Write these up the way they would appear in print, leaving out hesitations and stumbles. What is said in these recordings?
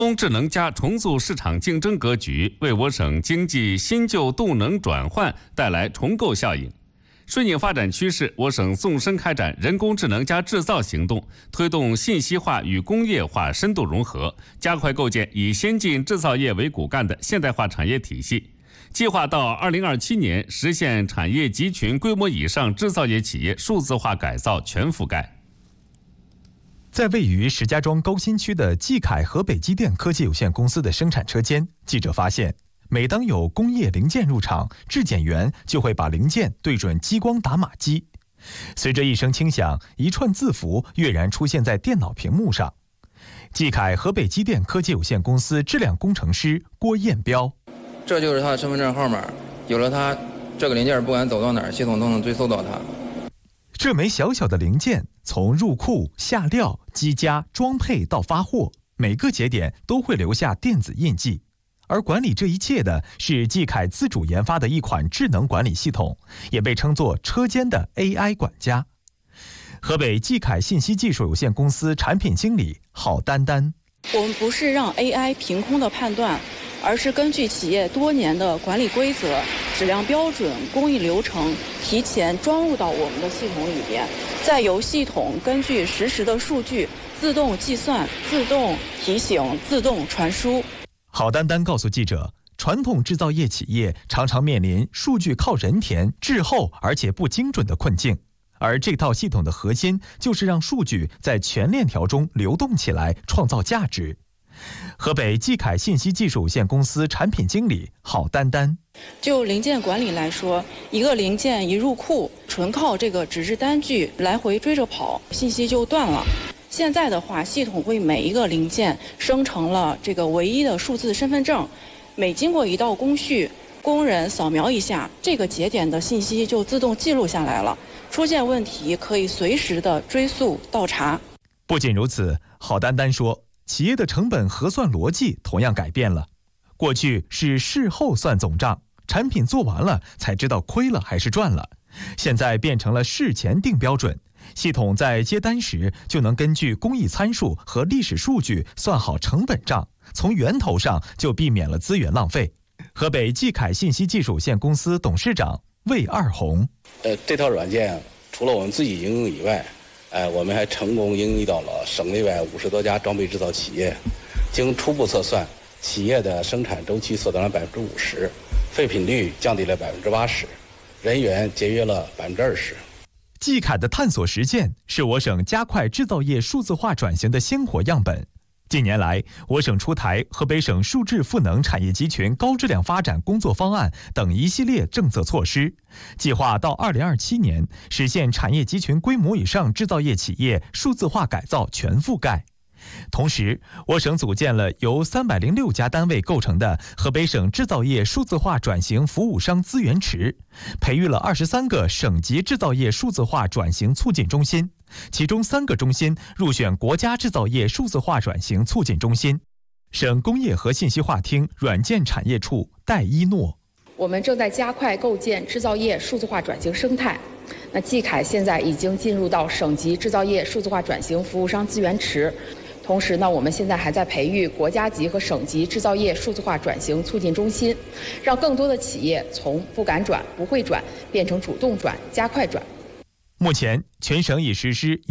工智能加重塑市场竞争格局，为我省经济新旧动能转换带来重构效应。顺应发展趋势，我省纵深开展人工智能加制造行动，推动信息化与工业化深度融合，加快构建以先进制造业为骨干的现代化产业体系。计划到2027年实现产业集群规模以上制造业企业数字化改造全覆盖。 在位于石家庄高新区的济凯河北机电科技有限公司的生产车间，记者发现，每当有工业零件入场，质检员就会把零件对准激光打码机。随着一声轻响，一串字符跃然出现在电脑屏幕上。济凯河北机电科技有限公司质量工程师郭彦彪： 这就是他的身份证号码，有了它，这个零件不管走到哪儿，系统都能追溯到它。 这枚小小的零件从入库、下料、机加、装配到发货，每个节点都会留下电子印记。而管理这一切的是济凯自主研发的一款智能管理系统，也被称作车间的 AI 管家。河北济凯信息技术有限公司产品经理郝丹丹： 我们不是让 AI 凭空的判断，而是根据企业多年的管理规则、质量标准、工艺流程，提前装入到我们的系统里边，再由系统根据实时的数据自动计算、自动提醒、自动传输。 郝丹丹告诉记者，传统制造业企业常常面临数据靠人填、滞后而且不精准的困境，而这套系统的核心就是让数据在全链条中流动起来，创造价值。河北济凯信息技术有限公司产品经理郝丹丹： 就零件管理来说，一个零件一入库，纯靠这个纸质单据来回追着跑，信息就断了。现在的话，系统为每一个零件生成了这个唯一的数字身份证，每经过一道工序，工人扫描一下，这个节点的信息就自动记录下来了。出现问题可以随时的追溯倒查。 不仅如此，郝丹丹说，企业的成本核算逻辑同样改变了。过去是事后算总账，产品做完了才知道亏了还是赚了，现在变成了事前定标准。系统在接单时就能根据工艺参数和历史数据算好成本账，从源头上就避免了资源浪费。河北济凯信息技术有限公司董事长魏二红： 这套软件除了我们自己应用以外，我们还成功应用到了省内外50多家装备制造企业。经初步测算，企业的生产周期缩短了50%，废品率降低了80%，人员节约了20%。 济凯的探索实践是我省加快制造业数字化转型的鲜活样本。近年来，我省出台河北省数质赋能产业集群高质量发展工作方案等一系列政策措施，计划到2027年实现产业集群规模以上制造业企业数字化改造全覆盖。同时，我省组建了由306家单位构成的河北省制造业数字化转型服务商资源池，培育了23个省级制造业数字化转型促进中心，其中3个中心入选国家制造业数字化转型促进中心。省工业和信息化厅软件产业处戴一诺： 我们正在加快构建制造业数字化转型生态。那济凯现在已经进入到省级制造业数字化转型服务商资源池。同时呢，我们现在还在培育国家级和省级制造业数字化转型促进中心，让更多的企业从不敢转、不会转变成主动转、加快转。 目前，全省已实施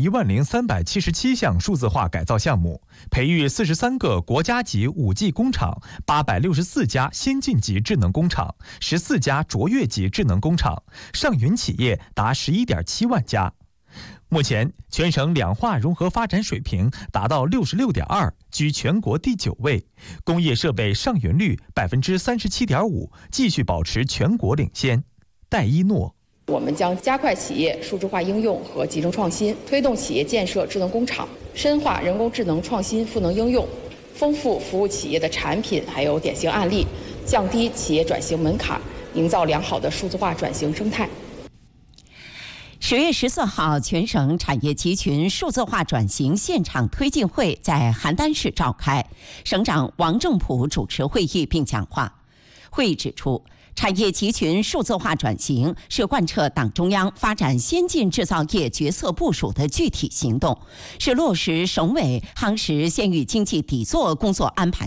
10377项数字化改造项目，培育43个国家级5G 工厂，864家先进级智能工厂，14家卓越级智能工厂，上云企业达11.7万家。目前，全省两化融合发展水平达到66.2，居全国第9位，工业设备上云率37.5%，继续保持全国领先。戴一诺： 我们将加快企业数字化应用和集成创新，推动企业建设智能工厂，深化人工智能创新赋能应用，丰富服务企业的产品还有典型案例，降低企业转型门槛，营造良好的数字化转型生态。 10月14号，全省产业集群数字化转型现场推进会在邯郸市召开，省长王正普主持会议并讲话。会议指出，产业集群数字化转型是贯彻党中央发展先进制造业决策部署的具体行动，是落实省委夯实县域经济底座工作安排